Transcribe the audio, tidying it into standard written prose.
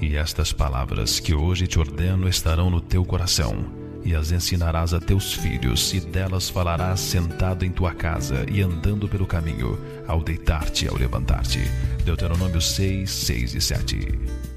E estas palavras que hoje te ordeno estarão no teu coração, e as ensinarás a teus filhos, e delas falarás sentado em tua casa e andando pelo caminho, ao deitar-te e ao levantar-te. Deuteronômio 6, 6 e 7.